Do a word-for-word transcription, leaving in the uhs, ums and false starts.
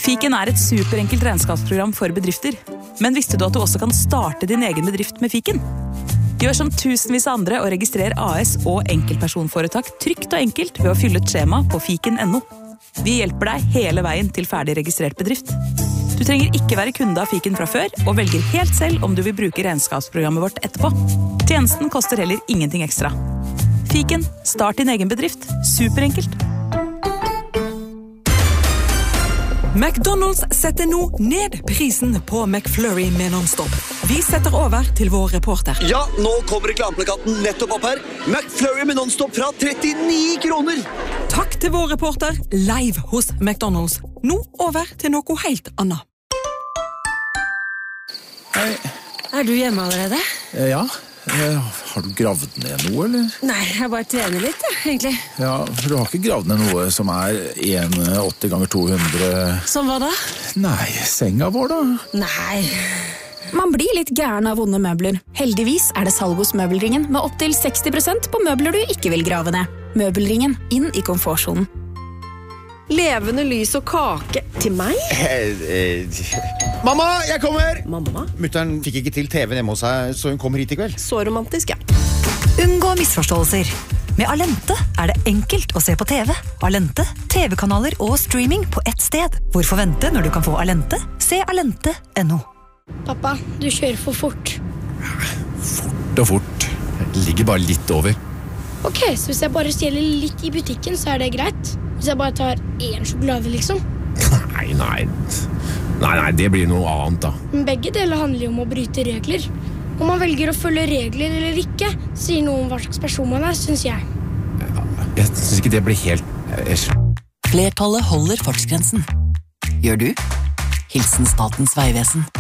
Fiken er et superenkelt regnskapsprogram for bedrifter. Men visste du at du også kan starte din egen bedrift med Fiken? Gjør som tusenvis av andre og registrer A S og enkeltpersonforetak trygt og enkelt ved å fylle et skjema på fiken punktum no. Vi hjelper deg hele veien til ferdig registrert bedrift. Du trenger ikke være kunde av Fiken fra før, og velger helt selv om du vil bruke regnskapsprogrammet vårt etterpå. Tjenesten koster heller ingenting ekstra. Fiken, start din egen bedrift. Superenkelt. McDonald's setter nå ned prisen på McFlurry med non-stop. Vi setter over til vår reporter. Ja, nå kommer reklameplakaten nettopp opp her. McFlurry med non-stop fra trettini kroner. Takk til vår reporter, live hos McDonald's. Nå over til noe helt annet. Hei. Er du hjemme allerede? Ja. Har du gravd ned noe, eller? Nei, jeg bare trener litt, ja, egentlig. Ja, for du har ikke gravd ned noe som er en komma åtti ganger to hundre... Som hva da? Nei, senga vår da. Nei. Man blir litt gæren av vonde møbler. Heldigvis er det salg hos Møbelringen med opp til seksti prosent på møbler du ikke vil grave ned. Møbelringen, inn i komfortsonen. Levende lys og kake til meg? Eh, eh. Mamma, jeg kommer! Mamma? Mutteren fikk ikke til T V hjemme hos seg, så hun kommer hit i kveld. Så romantisk, ja. Unngå misforståelser. Med Alente er det enkelt å se på T V. Alente, T V-kanaler og streaming på ett sted. Hvorfor vente når du kan få Alente? Se alente punktum no. Pappa, du kjører for fort. Fort og fort. Det ligger bare litt over. Ok, så hvis jeg bare stjeler litt i butikken, så er det greit. Hvis jeg bare tar en sjokolade, liksom. Nei, nei. Nei, nei, det blir noe annet da. Men begge deler handler jo om å bryte regler. Om man velger å følge regler eller ikke, sier noe om hva slags person man er, synes jeg. Ja, jeg synes ikke det blir helt... Flertallet holder fartsgrensen. Gjør du? Hilsen Statens Vegvesen.